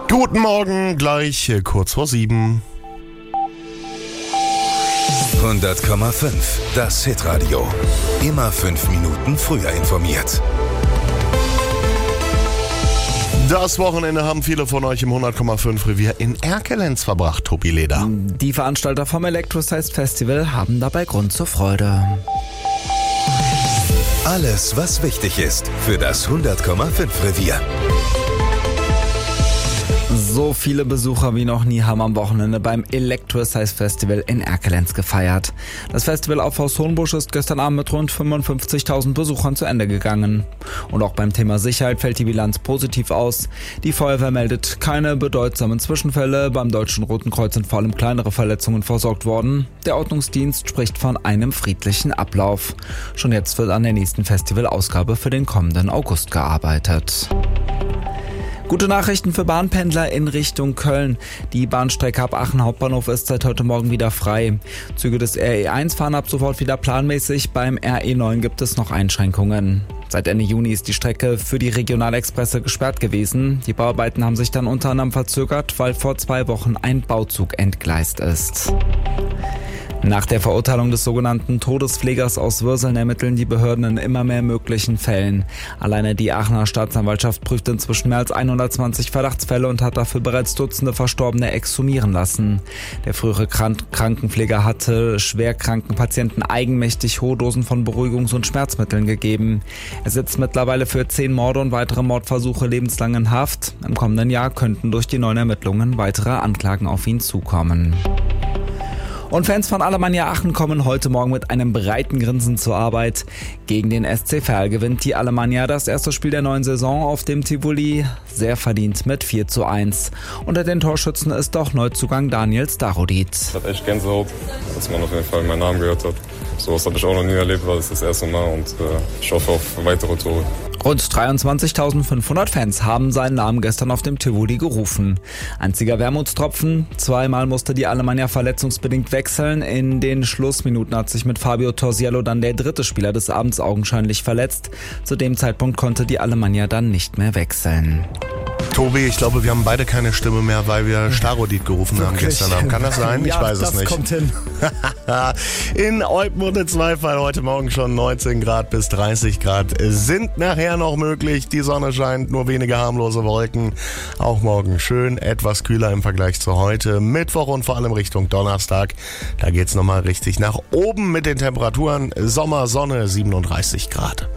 Guten Morgen, gleich kurz vor 7. 100,5. Das Hitradio. Immer 5 Minuten früher informiert. Das Wochenende haben viele von euch im 100,5 Revier in Erkelenz verbracht, Tobi Leder. Die Veranstalter vom Electrocist Festival haben dabei Grund zur Freude. Alles, was wichtig ist für das 100,5 Revier. So viele Besucher wie noch nie haben am Wochenende beim Electrocist Festival in Erkelenz gefeiert. Das Festival auf Haus Hohenbusch ist gestern Abend mit rund 55.000 Besuchern zu Ende gegangen. Und auch beim Thema Sicherheit fällt die Bilanz positiv aus. Die Feuerwehr meldet keine bedeutsamen Zwischenfälle. Beim Deutschen Roten Kreuz sind vor allem kleinere Verletzungen versorgt worden. Der Ordnungsdienst spricht von einem friedlichen Ablauf. Schon jetzt wird an der nächsten Festivalausgabe für den kommenden August gearbeitet. Gute Nachrichten für Bahnpendler in Richtung Köln. Die Bahnstrecke ab Aachen Hauptbahnhof ist seit heute Morgen wieder frei. Züge des RE1 fahren ab sofort wieder planmäßig. Beim RE9 gibt es noch Einschränkungen. Seit Ende Juni ist die Strecke für die Regionalexpresse gesperrt gewesen. Die Bauarbeiten haben sich dann unter anderem verzögert, weil vor 2 Wochen ein Bauzug entgleist ist. Nach der Verurteilung des sogenannten Todespflegers aus Würseln ermitteln die Behörden in immer mehr möglichen Fällen. Alleine die Aachener Staatsanwaltschaft prüft inzwischen mehr als 120 Verdachtsfälle und hat dafür bereits Dutzende Verstorbene exhumieren lassen. Der frühere Krankenpfleger hatte schwerkranken Patienten eigenmächtig hohe Dosen von Beruhigungs- und Schmerzmitteln gegeben. Er sitzt mittlerweile für 10 Morde und weitere Mordversuche lebenslang in Haft. Im kommenden Jahr könnten durch die neuen Ermittlungen weitere Anklagen auf ihn zukommen. Und Fans von Alemannia Aachen kommen heute Morgen mit einem breiten Grinsen zur Arbeit. Gegen den SC Verl gewinnt die Alemannia das erste Spiel der neuen Saison auf dem Tivoli. Sehr verdient mit 4:1. Unter den Torschützen ist auch Neuzugang Daniel Starodit. Ich hatte echt Gänsehaut, als man auf jeden Fall meinen Namen gehört hat. Sowas habe ich auch noch nie erlebt, war das das erste Mal und ich hoffe auf weitere Tore. Rund 23.500 Fans haben seinen Namen gestern auf dem Tivoli gerufen. Einziger Wermutstropfen: 2-mal musste die Alemannia verletzungsbedingt wechseln. In den Schlussminuten hat sich mit Fabio Torsiello dann der dritte Spieler des Abends augenscheinlich verletzt. Zu dem Zeitpunkt konnte die Alemannia dann nicht mehr wechseln. Tobi, ich glaube, wir haben beide keine Stimme mehr, weil wir Starodit gerufen haben gestern Abend. Kann das sein? Ich weiß es nicht. Das kommt hin. In Oldenburg im Zweifall heute Morgen schon 19 Grad bis 30 Grad sind nachher noch möglich. Die Sonne scheint, nur wenige harmlose Wolken. Auch morgen schön, etwas kühler im Vergleich zu heute. Mittwoch und vor allem Richtung Donnerstag. Da geht's nochmal richtig nach oben mit den Temperaturen. Sommersonne 37 Grad.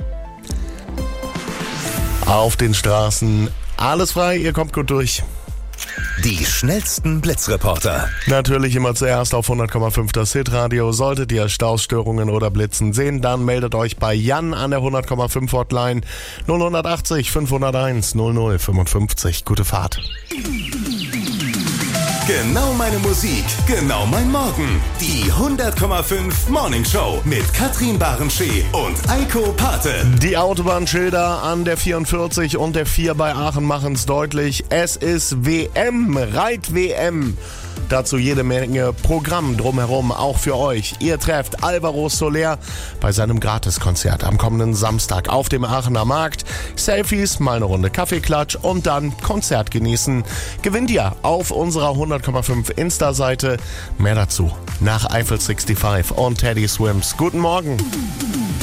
Auf den Straßen alles frei, ihr kommt gut durch. Die schnellsten Blitzreporter. Natürlich immer zuerst auf 100,5 das Hitradio. Solltet ihr Staustörungen oder Blitzen sehen, dann meldet euch bei Jan an der 100,5 Hotline 0180 501 0055. Gute Fahrt. Genau meine Musik, genau mein Morgen. Die 100,5 Morning Show mit Katrin Barenschee und Eiko Pate. Die Autobahnschilder an der 44 und der 4 bei Aachen machen es deutlich. Es ist WM, Reit-WM. Dazu jede Menge Programm drumherum, auch für euch. Ihr trefft Alvaro Soler bei seinem Gratiskonzert am kommenden Samstag auf dem Aachener Markt. Selfies, mal eine Runde Kaffeeklatsch und dann Konzert genießen. Gewinnt ihr auf unserer 100,5 Insta-Seite. Mehr dazu nach Eiffel 65 und Teddy Swims. Guten Morgen.